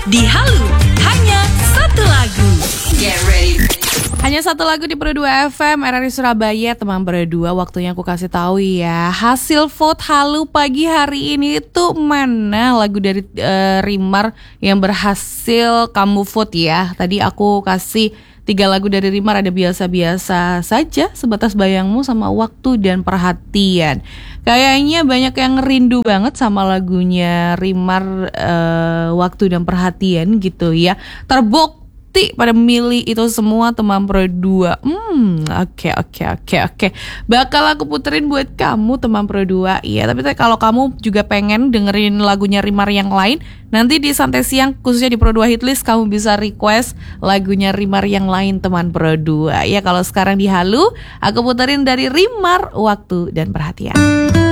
Di Halu, hanya satu lagu. Get ready. Hanya satu lagu di Pro 2 FM RRI Surabaya, teman Pro 2. Waktunya aku kasih tahu ya, hasil vote Halu pagi hari ini itu mana lagu dari Rimar yang berhasil kamu vote ya. Tadi aku kasih 3 lagu dari Rimar, ada Biasa-biasa saja, Sebatas bayangmu, sama Waktu dan Perhatian. Kayaknya banyak yang rindu banget sama lagunya Rimar, Waktu dan Perhatian gitu ya. Terbukti pada milih itu semua teman Pro 2. Oke. Bakal aku puterin buat kamu teman Pro 2. Iya, tapi kalau kamu juga pengen dengerin lagunya Rimar yang lain, nanti di Santai Siang khususnya di Pro 2 Hitlist kamu bisa request lagunya Rimar yang lain teman Pro 2. Ya, kalau sekarang di Halu aku puterin dari Rimar, Waktu dan Perhatian.